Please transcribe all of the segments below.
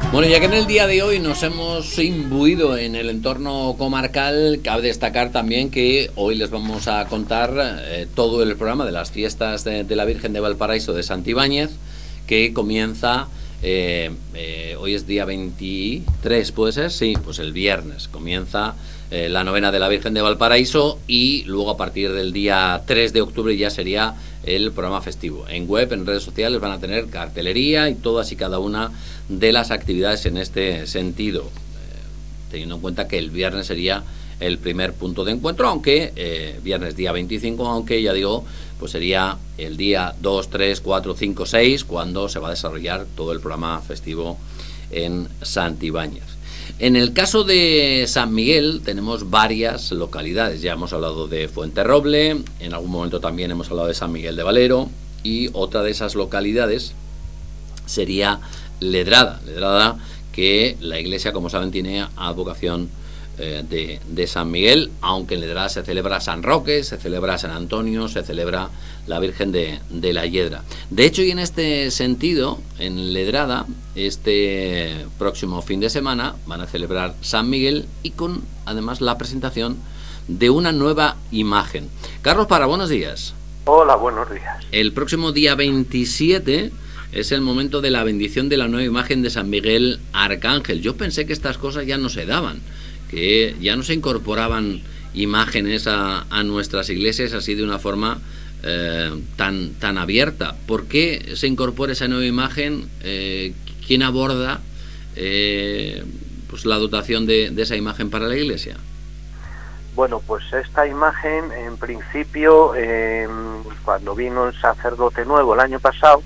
Bueno, ya que en el día de hoy nos hemos imbuido en el entorno comarcal, cabe destacar también que hoy les vamos a contar todo el programa de las fiestas de la Virgen de Valparaíso de Santibáñez, que comienza, hoy es día 23, ¿puede ser? Sí, pues el viernes comienza la novena de la Virgen de Valparaíso y luego a partir del día 3 de octubre ya sería el programa festivo. En web, en redes sociales van a tener cartelería y todas y cada una de las actividades en este sentido, teniendo en cuenta que el viernes sería el primer punto de encuentro, aunque viernes día 25, aunque ya digo, pues sería el día 2, 3, 4, 5, 6 cuando se va a desarrollar todo el programa festivo en Santibáñez. En el caso de San Miguel tenemos varias localidades. Ya hemos hablado de Fuenterroble, en algún momento también hemos hablado de San Miguel de Valero, y otra de esas localidades sería Ledrada. Ledrada, que la iglesia, como saben, tiene advocación de San Miguel, aunque en Ledrada se celebra San Roque, se celebra San Antonio, se celebra la Virgen de la Hiedra. De hecho, y en este sentido, en Ledrada, este próximo fin de semana van a celebrar San Miguel y con, además, la presentación de una nueva imagen. Carlos Parra, buenos días. Hola, buenos días. El próximo día 27 es el momento de la bendición de la nueva imagen de San Miguel Arcángel. Yo pensé que estas cosas ya no se daban, que ya no se incorporaban imágenes a nuestras iglesias así de una forma tan abierta. ¿Por qué se incorpora esa nueva imagen? ¿Quién aborda pues la dotación de esa imagen para la iglesia? Bueno, pues esta imagen, en principio, cuando vino el sacerdote nuevo el año pasado,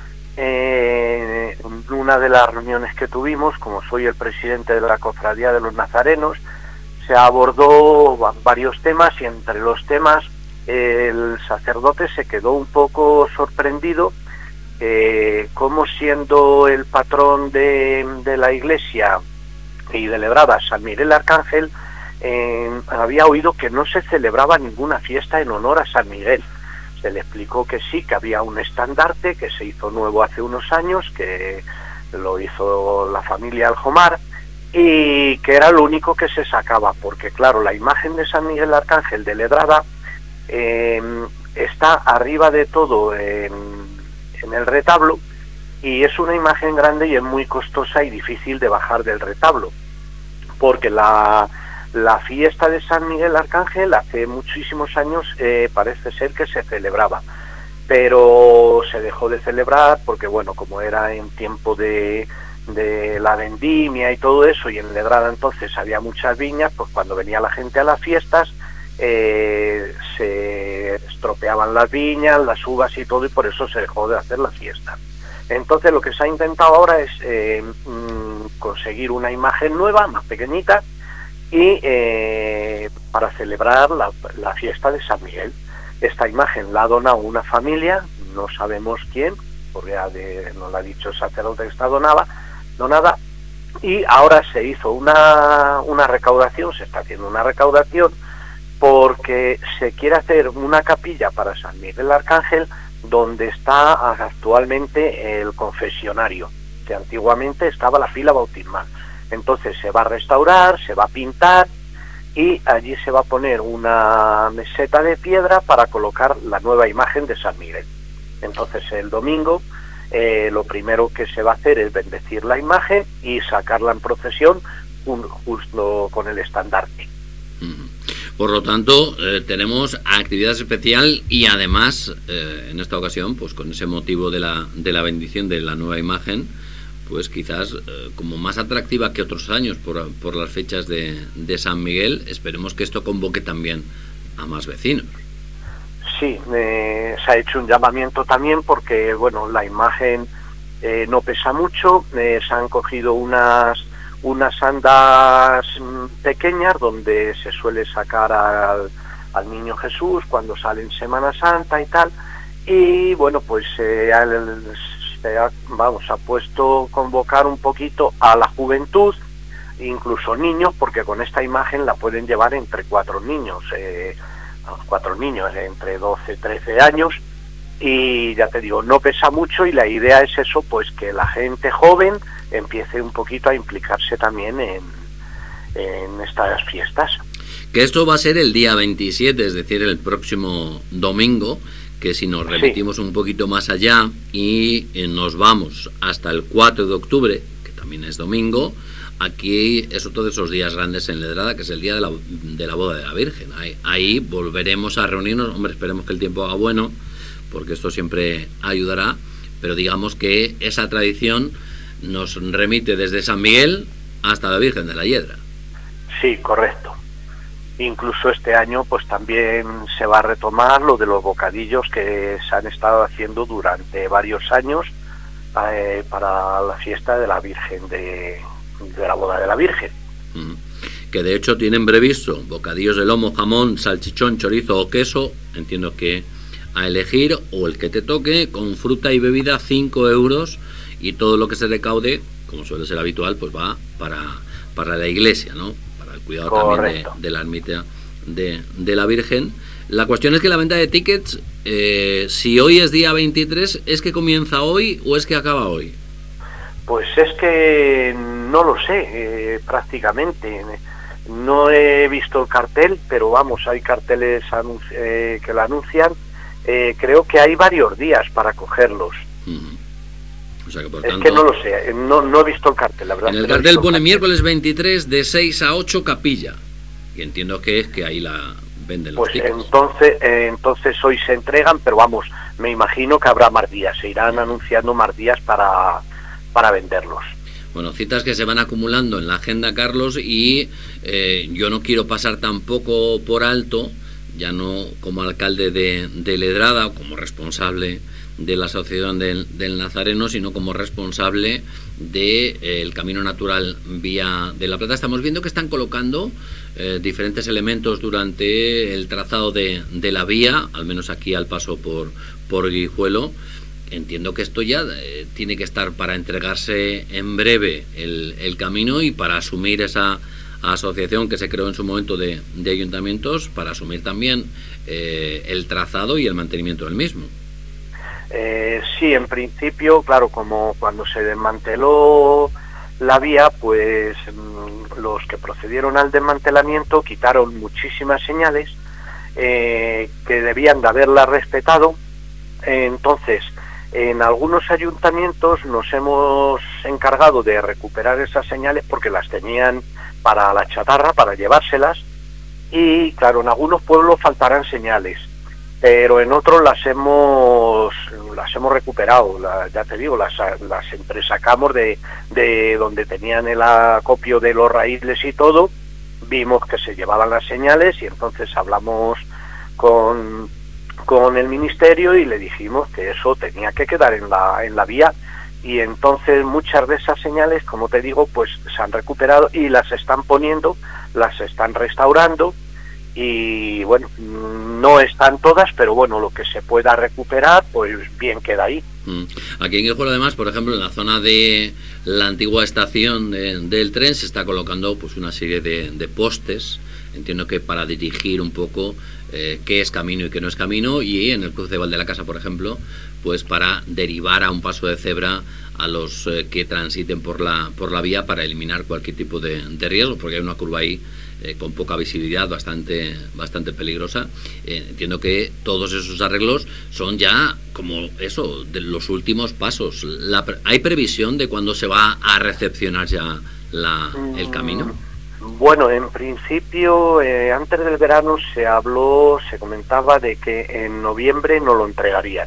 en una de las reuniones que tuvimos, como soy el presidente de la Cofradía de los Nazarenos, se abordó varios temas y entre los temas el sacerdote se quedó un poco sorprendido como siendo el patrón de la iglesia y de Ledrada, San Miguel Arcángel, había oído que no se celebraba ninguna fiesta en honor a San Miguel. Se le explicó que sí, que había un estandarte que se hizo nuevo hace unos años, que lo hizo la familia Aljomar, y que era lo único que se sacaba, porque claro, la imagen de San Miguel Arcángel de Ledrada está arriba de todo en el retablo, y es una imagen grande y es muy costosa y difícil de bajar del retablo, porque la fiesta de San Miguel Arcángel hace muchísimos años parece ser que se celebraba, pero se dejó de celebrar porque, bueno, como era en tiempo de la vendimia y todo eso, y en Ledrada entonces había muchas viñas, pues cuando venía la gente a las fiestas se estropeaban las viñas, las uvas y todo, y por eso se dejó de hacer la fiesta. Entonces lo que se ha intentado ahora es conseguir una imagen nueva, más pequeñita, y para celebrar la fiesta de San Miguel. Esta imagen la ha donado una familia, no sabemos quién, porque nos lo ha dicho el sacerdote que está donada, y ahora se hizo una recaudación, se está haciendo una recaudación, porque se quiere hacer una capilla para San Miguel Arcángel donde está actualmente el confesionario, que antiguamente estaba la fila bautismal. Entonces se va a restaurar, se va a pintar y allí se va a poner una meseta de piedra para colocar la nueva imagen de San Miguel. Entonces el domingo lo primero que se va a hacer es bendecir la imagen y sacarla en procesión justo con el estandarte. Por lo tanto, tenemos actividad especial y además, en esta ocasión, pues con ese motivo de la bendición de la nueva imagen, pues quizás como más atractiva que otros años por las fechas de San Miguel. Esperemos que esto convoque también a más vecinos. Sí, se ha hecho un llamamiento también porque, bueno, la imagen no pesa mucho, se han cogido unas andas pequeñas donde se suele sacar al niño Jesús cuando sale en Semana Santa y tal, y bueno, pues ha puesto convocar un poquito a la juventud, incluso niños, porque con esta imagen la pueden llevar entre cuatro niños entre 12 y 13 años, y ya te digo, no pesa mucho, y la idea es eso, pues que la gente joven empiece un poquito a implicarse también en estas fiestas. Que esto va a ser el día 27, es decir, el próximo domingo, que si nos remitimos un poquito más allá y nos vamos hasta el 4 de octubre, que también es domingo, aquí es otro de esos días grandes en Ledrada, que es el día de la boda de la Virgen. Ahí volveremos a reunirnos. Hombre, esperemos que el tiempo haga bueno, porque esto siempre ayudará, pero digamos que esa tradición nos remite desde San Miguel hasta la Virgen de la Hiedra. Sí, correcto. Incluso este año pues también se va a retomar lo de los bocadillos que se han estado haciendo durante varios años para la fiesta de la Virgen de la boda de la Virgen. Que de hecho tienen previsto bocadillos de lomo, jamón, salchichón, chorizo o queso, entiendo que a elegir, o el que te toque, con fruta y bebida 5 euros, y todo lo que se recaude, como suele ser habitual, pues va para la iglesia, ¿no? Para el cuidado también de la ermita de la Virgen. La cuestión es que la venta de tickets, si hoy es día 23, ¿es que comienza hoy o es que acaba hoy? Pues es que no lo sé, prácticamente. No he visto el cartel, pero vamos, hay carteles que lo anuncian. Creo que hay varios días para cogerlos. O sea que, por tanto, es que no lo sé, no he visto el cartel, la verdad. En el cartel pone miércoles 23 de 6 a 8 capilla, y entiendo que es que ahí la venden los tickets. Entonces hoy se entregan, pero vamos, me imagino que habrá más días, se irán anunciando más días para venderlos. Bueno, citas que se van acumulando en la agenda, Carlos, y yo no quiero pasar tampoco por alto, ya no como alcalde de Ledrada o como responsable de la Asociación del Nazareno, sino como responsable del Camino Natural Vía de la Plata. Estamos viendo que están colocando diferentes elementos durante el trazado de la vía, al menos aquí al paso por Guijuelo. Entiendo que esto ya tiene que estar para entregarse en breve el camino, y para asumir esa asociación que se creó en su momento de ayuntamientos, para asumir también el trazado y el mantenimiento del mismo. Sí, en principio, claro, como cuando se desmanteló la vía, pues los que procedieron al desmantelamiento quitaron muchísimas señales que debían de haberlas respetado. Entonces, en algunos ayuntamientos nos hemos encargado de recuperar esas señales porque las tenían para la chatarra, para llevárselas, y claro, en algunos pueblos faltarán señales, pero en otros las hemos recuperado. Ya te digo, las entresacamos de donde tenían el acopio de los raíles y todo. Vimos que se llevaban las señales, y entonces hablamos con el ministerio y le dijimos que eso tenía que quedar en la vía, y entonces muchas de esas señales, como te digo, pues se han recuperado y las están poniendo, las están restaurando, y bueno, no están todas, pero bueno, lo que se pueda recuperar, pues bien queda ahí. Aquí en Guijuelo, además, por ejemplo, en la zona de la antigua estación del tren, se está colocando pues una serie de postes, entiendo que para dirigir un poco qué es camino y qué no es camino, y en el cruce de Valdelacasa, por ejemplo, pues para derivar a un paso de cebra a los que transiten por la vía, para eliminar cualquier tipo de riesgo, porque hay una curva ahí con poca visibilidad, bastante peligrosa. Entiendo que todos esos arreglos son ya como eso, de los últimos pasos. ¿Hay previsión de cuándo se va a recepcionar ya el camino? Bueno, en principio, antes del verano se comentaba de que en noviembre no lo entregarían.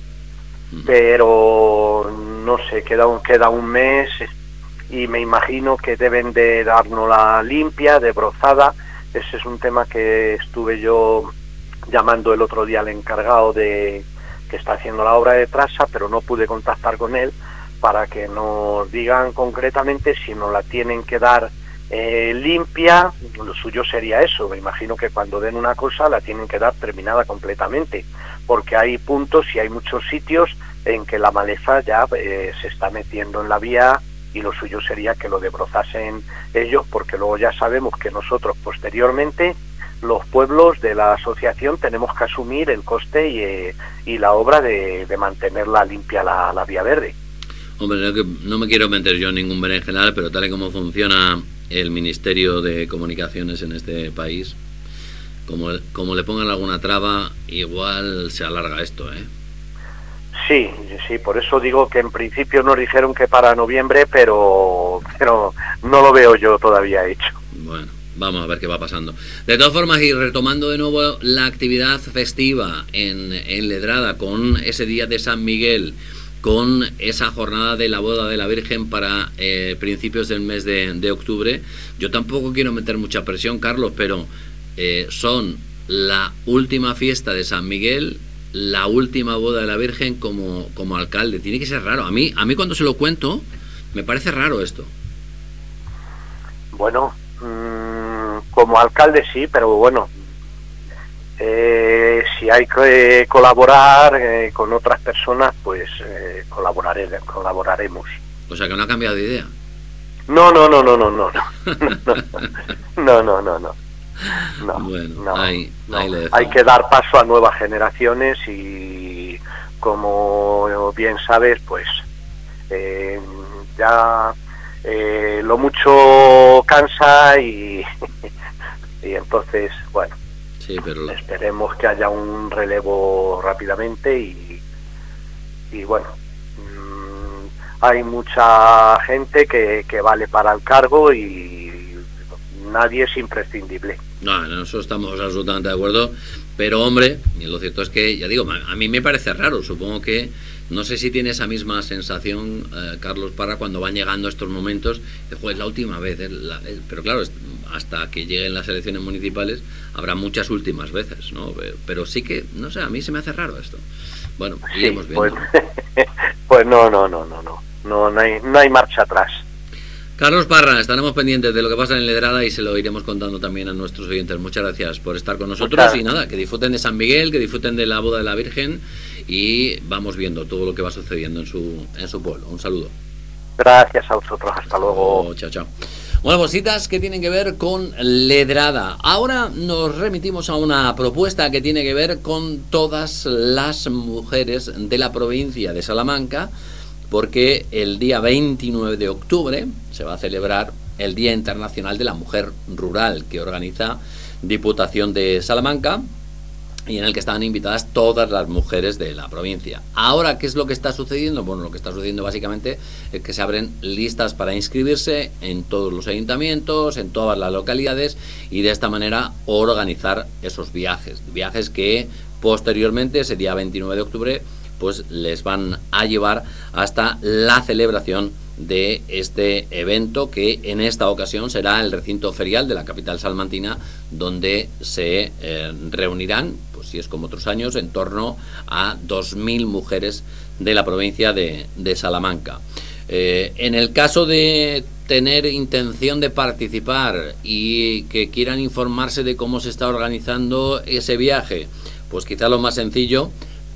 Pero no sé, queda un mes, y me imagino que deben de dárnosla limpia, de brozada. Ese es un tema que estuve yo llamando el otro día al encargado que está haciendo la obra de traza, pero no pude contactar con él para que nos digan concretamente si nos la tienen que dar limpia. Lo suyo sería eso. Me imagino que cuando den una cosa la tienen que dar terminada completamente, porque hay puntos y hay muchos sitios en que la maleza ya se está metiendo en la vía, y lo suyo sería que lo desbrozasen ellos, porque luego ya sabemos que nosotros posteriormente los pueblos de la asociación tenemos que asumir el coste y la obra de mantenerla limpia la vía verde. Hombre, no me quiero meter yo en ningún berenjenal, pero tal y como funciona el Ministerio de Comunicaciones en este país, como le pongan alguna traba, igual se alarga esto, ¿eh? Sí, por eso digo que en principio nos dijeron que para noviembre, pero no lo veo yo todavía hecho. Bueno, vamos a ver qué va pasando. De todas formas, y retomando de nuevo la actividad festiva en Ledrada, con ese día de San Miguel, con esa jornada de la boda de la Virgen para principios del mes de octubre, yo tampoco quiero meter mucha presión, Carlos, pero son la última fiesta de San Miguel, la última boda de la Virgen como alcalde. Tiene que ser raro. A mí cuando se lo cuento, me parece raro esto. Bueno, como alcalde sí, pero bueno, si hay que colaborar con otras personas, pues colaboraremos. O sea que no ha cambiado de idea. No. No. Bueno, ahí le dejo. Hay que dar paso a nuevas generaciones y, como bien sabes, pues ya lo mucho cansa y entonces, bueno, sí, pero esperemos que haya un relevo rápidamente y bueno, hay mucha gente que vale para el cargo y nadie es imprescindible. No, nosotros estamos absolutamente de acuerdo, pero hombre, lo cierto es que, ya digo, a mí me parece raro. Supongo que, no sé si tiene esa misma sensación, Carlos Parra, cuando van llegando estos momentos, de joder, es la última vez, pero claro, hasta que lleguen las elecciones municipales habrá muchas últimas veces, ¿no? Pero sí que, no sé, a mí se me hace raro esto. Bueno, iremos viendo. Pues no hay marcha atrás. Carlos Parra, estaremos pendientes de lo que pasa en Ledrada y se lo iremos contando también a nuestros oyentes. Muchas gracias por estar con nosotros y nada, que disfruten de San Miguel, que disfruten de la boda de la Virgen y vamos viendo todo lo que va sucediendo en su pueblo. Un saludo. Gracias a vosotros, hasta luego. Chao. Bueno, cositas que tienen que ver con Ledrada. Ahora nos remitimos a una propuesta que tiene que ver con todas las mujeres de la provincia de Salamanca, porque el día 29 de octubre se va a celebrar el Día Internacional de la Mujer Rural, que organiza Diputación de Salamanca y en el que están invitadas todas las mujeres de la provincia. Ahora, ¿qué es lo que está sucediendo? Bueno, lo que está sucediendo básicamente es que se abren listas para inscribirse en todos los ayuntamientos, en todas las localidades y de esta manera organizar esos viajes que posteriormente, ese día 29 de octubre, pues les van a llevar hasta la celebración de este evento, que en esta ocasión será el recinto ferial de la capital salmantina, donde se reunirán, pues si es como otros años, en torno a 2.000 mujeres de la provincia de Salamanca. En el caso de tener intención de participar y que quieran informarse de cómo se está organizando ese viaje, pues quizá lo más sencillo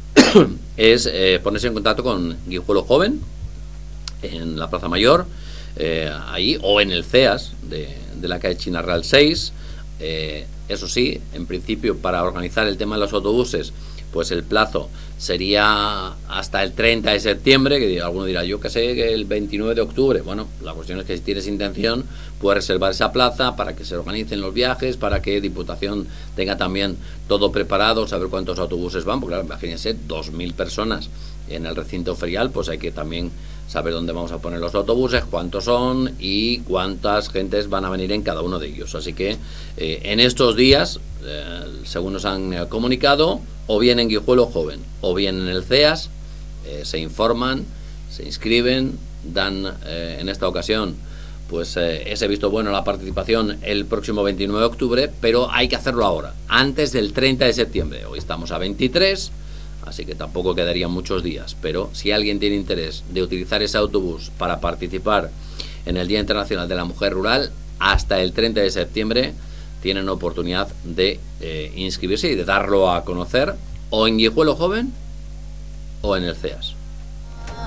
es ponerse en contacto con Guijuelo Joven en la Plaza Mayor, ahí, o en el CEAS de la calle Chinarral 6. Eso sí, en principio, para organizar el tema de los autobuses, pues el plazo sería hasta el 30 de septiembre, que alguno dirá, yo que sé, que el 29 de octubre. Bueno, la cuestión es que si tienes intención, puedes reservar esa plaza para que se organicen los viajes, para que Diputación tenga también todo preparado, saber cuántos autobuses van, porque claro, imagínense, 2.000 personas en el recinto ferial, pues hay que también saber dónde vamos a poner los autobuses, cuántos son y cuántas gentes van a venir en cada uno de ellos. Así que en estos días, según nos han comunicado, o bien en Guijuelo Joven o bien en el CEAS, se informan, se inscriben, dan en esta ocasión pues ese visto bueno a la participación el próximo 29 de octubre, pero hay que hacerlo ahora, antes del 30 de septiembre. Hoy estamos a 23, así que tampoco quedarían muchos días, pero si alguien tiene interés de utilizar ese autobús para participar en el Día Internacional de la Mujer Rural, hasta el 30 de septiembre tienen oportunidad de inscribirse y de darlo a conocer, o en Guijuelo Joven o en el CEAS.